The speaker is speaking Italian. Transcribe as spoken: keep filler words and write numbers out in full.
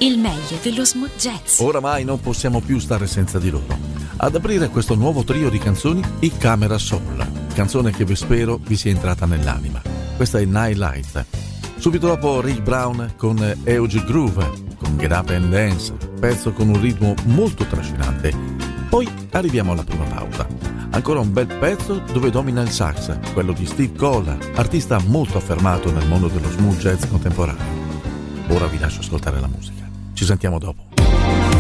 il meglio dello smooth jazz. Oramai non possiamo più stare senza di loro. Ad aprire questo nuovo trio di canzoni, i Camera Soul, canzone che vi spero vi sia entrata nell'anima. Questa è Nightlight. Subito dopo Rick Brown con Euge Groove, con Get Up and Dance, pezzo con un ritmo molto trascinante. Poi arriviamo alla prima pausa. Ancora un bel pezzo dove domina il sax, quello di Steve Cole, artista molto affermato nel mondo dello smooth jazz contemporaneo. Ora vi lascio ascoltare la musica. Ci sentiamo dopo.